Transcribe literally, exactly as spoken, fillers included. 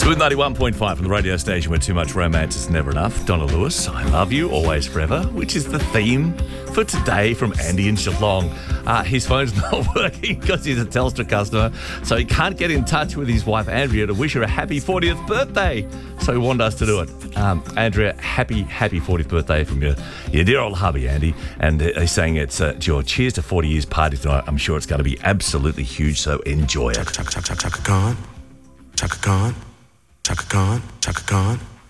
Smooth ninety-one point five from the radio station where too much romance is never enough. Donna Lewis, I love you, always forever, which is the theme for today from Andy in Geelong. Uh, his phone's not working because he's a Telstra customer, so he can't get in touch with his wife Andrea to wish her a happy fortieth birthday. So he wanted us to do it. Um, Andrea, happy, happy fortieth birthday from your, your dear old hubby, Andy. And he's saying it's uh, your cheers to forty years party tonight. I'm sure it's going to be absolutely huge, so enjoy it. Chaka, chaka, chaka, chaka Khan. Chaka Khan. Chaka Khan. Chaka Khan.